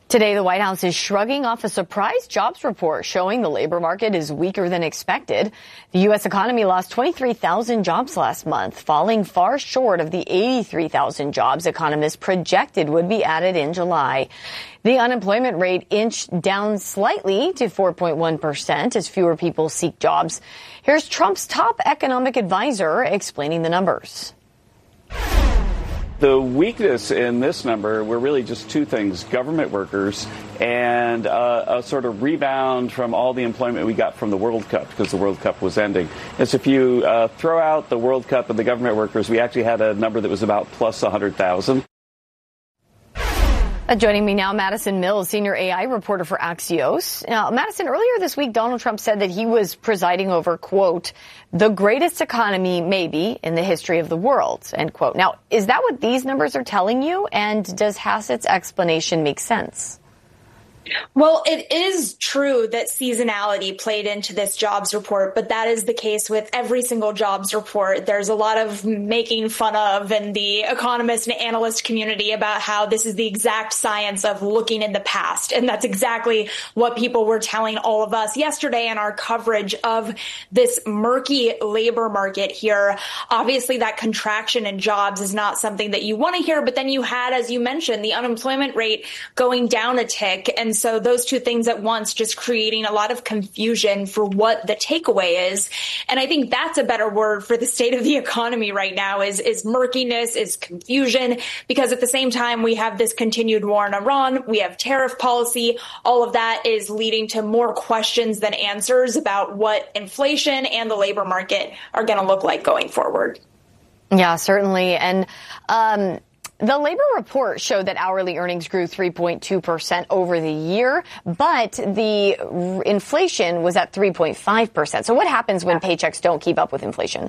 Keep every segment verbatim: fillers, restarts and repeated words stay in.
Today, the White House is shrugging off a surprise jobs report showing the labor market is weaker than expected. The U S economy lost twenty-three thousand jobs last month, falling far short of the eighty-three thousand jobs economists projected would be added in July. The unemployment rate inched down slightly to four point one percent as fewer people seek jobs. Here's Trump's top economic advisor explaining the numbers. The weakness in this number were really just two things: government workers and uh, a sort of rebound from all the employment we got from the World Cup, because the World Cup was ending. And so if you uh, throw out the World Cup and the government workers, we actually had a number that was about plus one hundred thousand. Uh, joining me now, Madison Mills, senior A I reporter for Axios. Now, Madison, earlier this week, Donald Trump said that he was presiding over, quote, the greatest economy maybe in the history of the world, end quote. Now, is that what these numbers are telling you? And does Hassett's explanation make sense? Well, it is true that seasonality played into this jobs report, but that is the case with every single jobs report. There's a lot of making fun of in the economist and analyst community about how this is the exact science of looking in the past. And that's exactly what people were telling all of us yesterday in our coverage of this murky labor market here. Obviously, that contraction in jobs is not something that you want to hear, but then you had, as you mentioned, the unemployment rate going down a tick. And so those two things at once just creating a lot of confusion for what the takeaway is. And I think that's a better word for the state of the economy right now is, is murkiness, is confusion, because at the same time, we have this continued war in Iran, we have tariff policy. All of that is leading to more questions than answers about what inflation and the labor market are going to look like going forward. Yeah, certainly. And, um, the labor report showed that hourly earnings grew three point two percent over the year, but the inflation was at three point five percent. So what happens when paychecks don't keep up with inflation?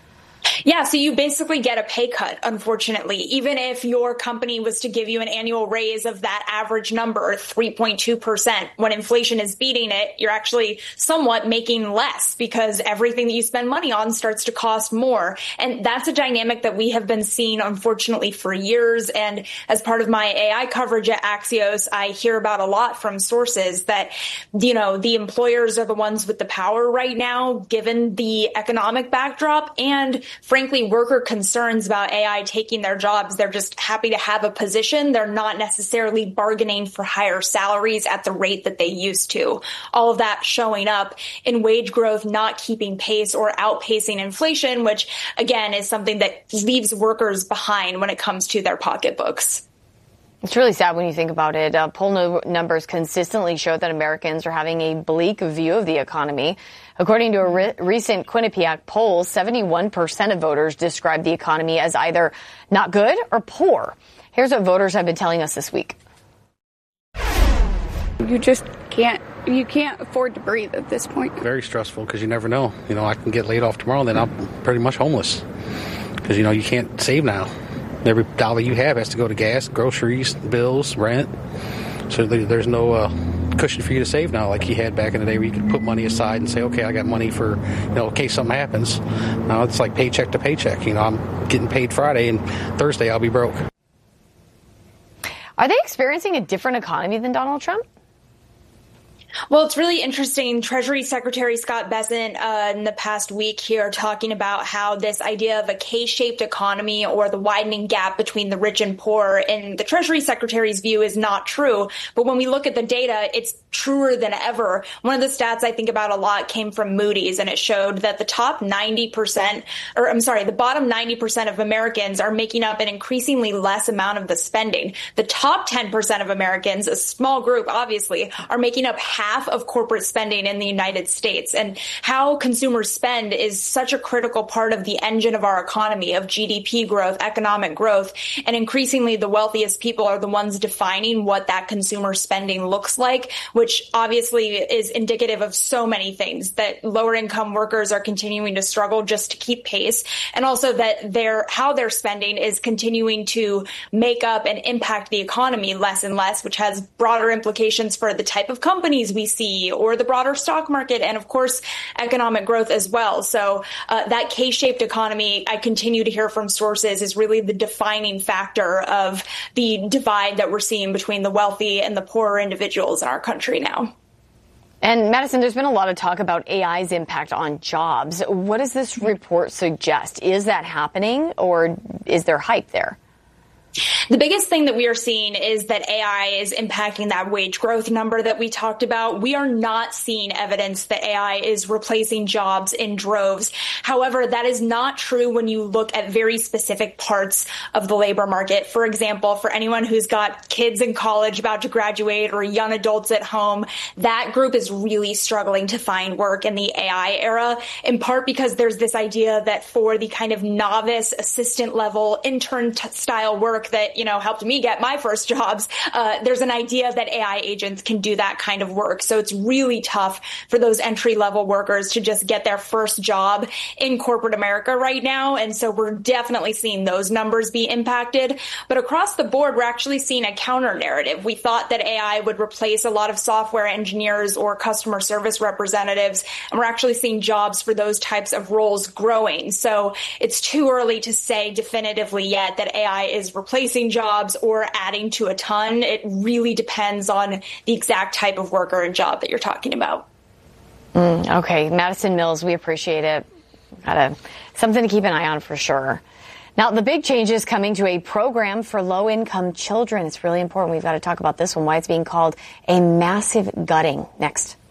Yeah, so you basically get a pay cut, unfortunately. Even if your company was to give you an annual raise of that average number, three point two percent, when inflation is beating it, you're actually somewhat making less because everything that you spend money on starts to cost more. And that's a dynamic that we have been seeing, unfortunately, for years. And as part of my A I coverage at Axios, I hear about a lot from sources that, you know, the employers are the ones with the power right now, given the economic backdrop and frankly, worker concerns about A I taking their jobs. They're just happy to have a position. They're not necessarily bargaining for higher salaries at the rate that they used to. All of that showing up in wage growth not keeping pace or outpacing inflation, which, again, is something that leaves workers behind when it comes to their pocketbooks. It's really sad when you think about it. Uh, poll no- numbers consistently show that Americans are having a bleak view of the economy. According to a re- recent Quinnipiac poll, seventy-one percent of voters describe the economy as either not good or poor. Here's what voters have been telling us this week. You just can't, you can't afford to breathe at this point. Very stressful because you never know. You know, I can get laid off tomorrow, then I'm pretty much homeless because, you know, you can't save now. Every dollar you have has to go to gas, groceries, bills, rent. So there's no uh, cushion for you to save now like you had back in the day where you could put money aside and say, okay, I got money for, you know, in case something happens. Now it's like paycheck to paycheck. You know, I'm getting paid Friday and Thursday I'll be broke. Are they experiencing a different economy than Donald Trump? Well, it's really interesting. Treasury Secretary Scott Bessent uh, in the past week here talking about how this idea of a K-shaped economy or the widening gap between the rich and poor in the Treasury Secretary's view is not true. But when we look at the data, it's truer than ever. One of the stats I think about a lot came from Moody's, and it showed that the top ninety percent, or I'm sorry, the bottom ninety percent of Americans are making up an increasingly less amount of the spending. The top ten percent of Americans, a small group obviously, are making up half of corporate spending in the United States. And how consumers spend is such a critical part of the engine of our economy, of G D P growth, economic growth. And increasingly, the wealthiest people are the ones defining what that consumer spending looks like, which obviously is indicative of so many things, that lower income workers are continuing to struggle just to keep pace, and also that their how they're spending is continuing to make up and impact the economy less and less, which has broader implications for the type of companies we see, or the broader stock market, and of course, economic growth as well. So uh, that K-shaped economy, I continue to hear from sources, is really the defining factor of the divide that we're seeing between the wealthy and the poorer individuals in our country now. And Madison, there's been a lot of talk about A I's impact on jobs. What does this report suggest? Is that happening, or is there hype there? The biggest thing that we are seeing is that A I is impacting that wage growth number that we talked about. We are not seeing evidence that A I is replacing jobs in droves. However, that is not true when you look at very specific parts of the labor market. For example, for anyone who's got kids in college about to graduate or young adults at home, that group is really struggling to find work in the A I era, in part because there's this idea that for the kind of novice assistant level intern t- style work that, you know, helped me get my first jobs, uh, there's an idea that A I agents can do that kind of work. So it's really tough for those entry level workers to just get their first job in corporate America right now. And so we're definitely seeing those numbers be impacted. But across the board, we're actually seeing a counter narrative. We thought that A I would replace a lot of software engineers or customer service representatives, and we're actually seeing jobs for those types of roles growing. So it's too early to say definitively yet that A I is replacing jobs or adding to a ton. It really depends on the exact type of worker and job that you're talking about. Mm, okay, Madison Mills, we appreciate it. Got a, something to keep an eye on for sure. Now, the big change is coming to a program for low-income children. It's really important. We've got to talk about this one, why it's being called a massive gutting. Next.